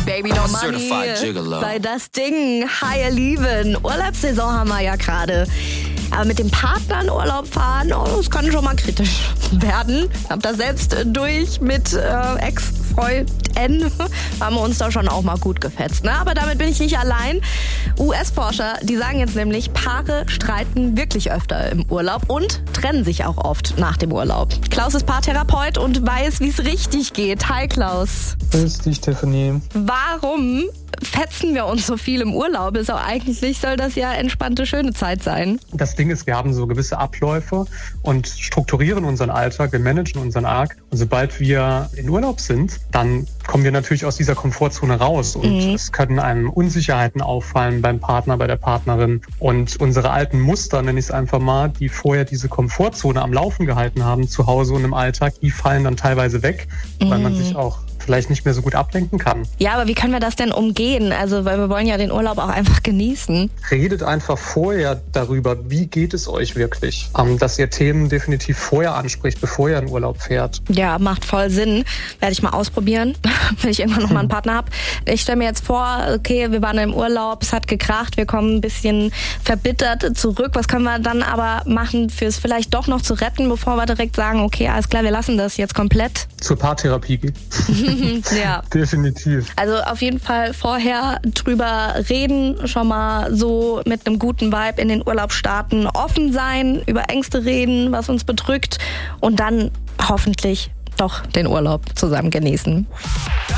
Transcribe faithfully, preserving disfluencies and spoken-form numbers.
Baby No Money sei das Ding. Higher Lieben. Urlaubssaison haben wir ja gerade. Aber mit dem Partner in Urlaub fahren, oh, das kann schon mal kritisch werden. Hab das selbst durch mit äh, Ex-Freund-N. Haben wir uns da schon auch mal gut gefetzt. Ne? Aber damit bin ich nicht allein. U S-Forscher, die sagen jetzt nämlich, Paare streiten wirklich öfter im Urlaub und trennen sich auch oft nach dem Urlaub. Klaus ist Paartherapeut und weiß, wie es richtig geht. Hi Klaus. Grüß dich, Tiffany. Warum fetzen wir uns so viel im Urlaub? Ist auch eigentlich, soll das ja entspannte, schöne Zeit sein. Das Ding ist, wir haben so gewisse Abläufe und strukturieren unseren Alltag, wir managen unseren Alltag. Und sobald wir in Urlaub sind, dann kommen wir natürlich aus dieser Komfortzone raus. Und mhm. es können einem Unsicherheiten auffallen beim Partner, bei der Partnerin. Und unsere alten Muster, nenne ich es einfach mal, die vorher diese Komfortzone am Laufen gehalten haben, zu Hause und im Alltag, die fallen dann teilweise weg, mhm. weil man sich auch vielleicht nicht mehr so gut ablenken kann. Ja, aber wie können wir das denn umgehen? Also, weil wir wollen ja den Urlaub auch einfach genießen. Redet einfach vorher darüber, wie geht es euch wirklich? Ähm, dass ihr Themen definitiv vorher anspricht, bevor ihr in Urlaub fährt. Ja, macht voll Sinn. Werde ich mal ausprobieren, wenn ich irgendwann noch mal einen Partner habe. Ich stelle mir jetzt vor, okay, wir waren im Urlaub, es hat gekracht, wir kommen ein bisschen verbittert zurück. Was können wir dann aber machen, fürs vielleicht doch noch zu retten, bevor wir direkt sagen, okay, alles klar, wir lassen das jetzt komplett? Zur Paartherapie gehen. Ja. Definitiv. Also auf jeden Fall vorher drüber reden, schon mal so mit einem guten Vibe in den Urlaub starten, offen sein, über Ängste reden, was uns bedrückt und dann hoffentlich doch den Urlaub zusammen genießen.